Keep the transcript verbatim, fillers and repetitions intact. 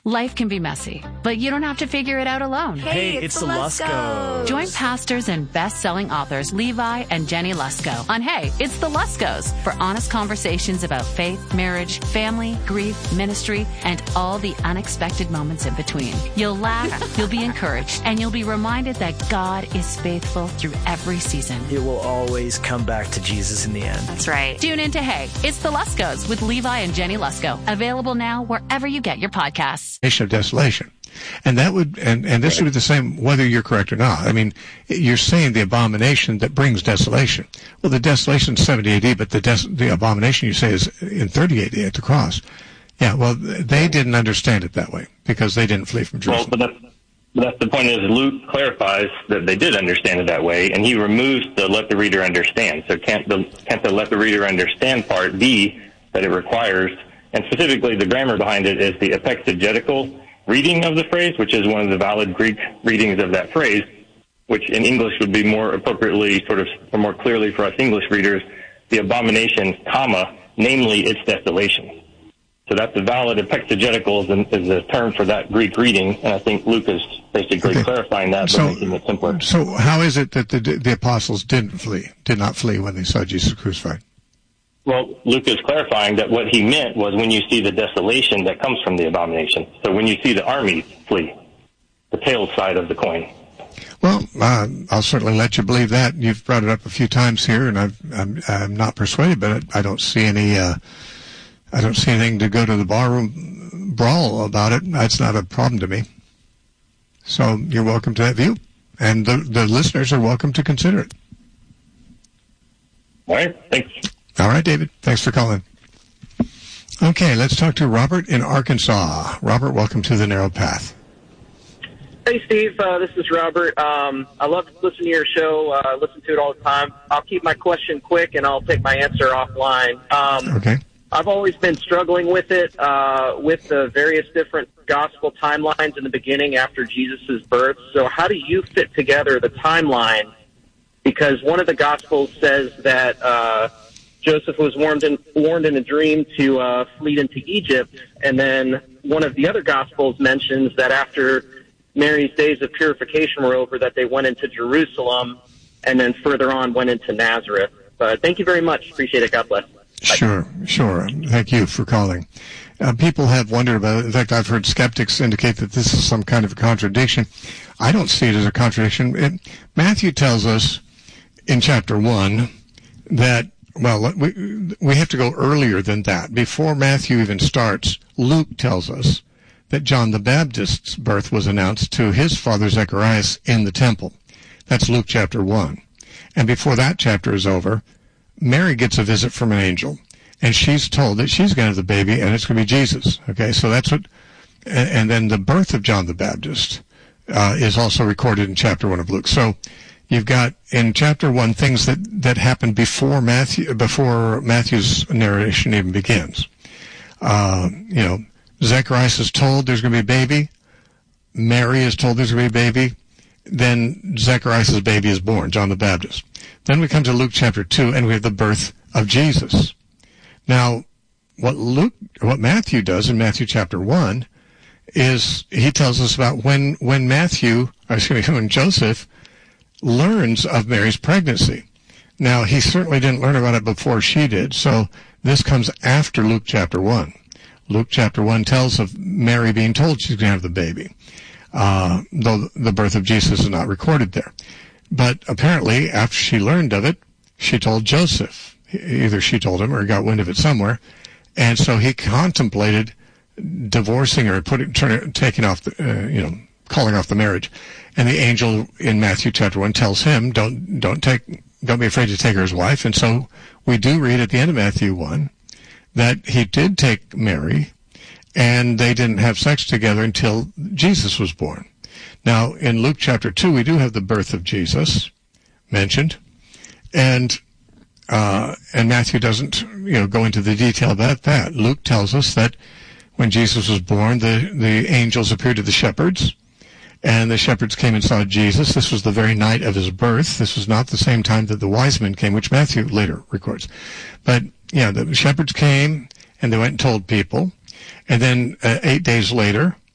Life can be messy, but you don't have to figure it out alone. Hey, it's, it's the Luskos. Join pastors and best-selling authors Levi and Jenny Lusko on Hey, It's the Luskos for honest conversations about faith, marriage, family, grief, ministry, and all the unexpected moments in between. You'll laugh, you'll be encouraged, and you'll be reminded that God is faithful through every season. It will always come back to Jesus in the end. That's right. Tune in to Hey, It's the Luskos with Levi and Jenny Lusko. Available now wherever you get your podcasts. Of desolation. And that would, and, and this right. would be the same whether you're correct or not. I mean, you're saying the abomination that brings desolation. Well, the desolation is seventy A D, but the des- the abomination you say is in thirty A D at the cross. Yeah, well, they didn't understand it that way because they didn't flee from Jerusalem. Well, but that's, but that's the point is Luke clarifies that they did understand it that way, and he removes the let the reader understand. So can't the, can't the let the reader understand part be that it requires, and specifically the grammar behind it is the epexegetical reading of the phrase, which is one of the valid Greek readings of that phrase, which in English would be more appropriately, sort of, or more clearly for us English readers, the abomination, comma, namely its desolation. So that's the valid epexegetical is the, is the term for that Greek reading, and I think Luke is basically okay. clarifying that so, by making it simpler. So how is it that the, the apostles didn't flee, did not flee when they saw Jesus crucified? Well, Luke is clarifying that what he meant was when you see the desolation that comes from the abomination. So when you see the armies flee, the tail side of the coin. Well, uh, I'll certainly let you believe that. You've brought it up a few times here, and I've, I'm, I'm not persuaded, but I don't see any, uh, I don't see anything to go to the barroom brawl about it. That's not a problem to me. So you're welcome to that view, and the, the listeners are welcome to consider it. All right, thanks. All right, David. Thanks for calling. Okay, let's talk to Robert in Arkansas. Robert, welcome to The Narrow Path. Hey, Steve. Uh, this is Robert. Um, I love listening to your show. I uh, listen to it all the time. I'll keep my question quick, and I'll take my answer offline. Um, okay. I've always been struggling with it, uh, with the various different gospel timelines in the beginning after Jesus' birth. So how do you fit together the timeline? Because one of the gospels says that uh, Joseph was warned in, warned in a dream to uh, flee into Egypt, and then one of the other Gospels mentions that after Mary's days of purification were over, that they went into Jerusalem, and then further on went into Nazareth. But thank you very much. Appreciate it. God bless. Bye. Sure, sure. Thank you for calling. Uh, people have wondered about it. In fact, I've heard skeptics indicate that this is some kind of a contradiction. I don't see it as a contradiction. It, Matthew tells us in chapter one that Well, we we have to go earlier than that. Before Matthew even starts, Luke tells us that John the Baptist's birth was announced to his father Zacharias in the temple. That's Luke chapter one. And before that chapter is over, Mary gets a visit from an angel, and she's told that she's going to have the baby, and it's going to be Jesus. Okay, so that's what, and, and then the birth of John the Baptist uh, is also recorded in chapter one of Luke. So you've got in chapter one things that, that happened before Matthew before Matthew's narration even begins. Uh, you know, Zacharias is told there's going to be a baby. Mary is told there's going to be a baby. Then Zacharias' baby is born, John the Baptist. Then we come to Luke chapter two, and we have the birth of Jesus. Now, what Luke, what Matthew does in Matthew chapter one is he tells us about when when Matthew, or excuse me, when Joseph learns of Mary's pregnancy. Now, he certainly didn't learn about it before she did, so this comes after Luke chapter one. Luke chapter one tells of Mary being told she's going to have the baby, uh, though the birth of Jesus is not recorded there. But apparently, after she learned of it, she told Joseph. Either she told him or he got wind of it somewhere, and so he contemplated divorcing her, putting, turning, taking off the, uh, you know, calling off the marriage. And the angel in Matthew chapter one tells him, don't, don't take, don't be afraid to take her as wife. And so we do read at the end of Matthew one that he did take Mary, and they didn't have sex together until Jesus was born. Now, in Luke chapter two, we do have the birth of Jesus mentioned, and, uh, and Matthew doesn't, you know, go into the detail about that. Luke tells us that when Jesus was born, the, the angels appeared to the shepherds, and the shepherds came and saw Jesus. This was the very night of his birth. This was not the same time that the wise men came, which Matthew later records. But, yeah, the shepherds came, and they went and told people. And then uh, eight days later,